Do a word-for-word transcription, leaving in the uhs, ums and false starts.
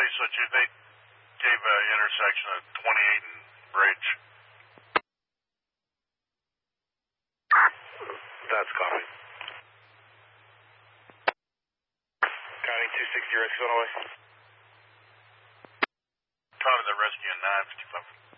so they gave an intersection at twenty-eight and Bridge. That's copy. Counting two sixty, rescue on the way. Copy the rescue in nine fifty-five.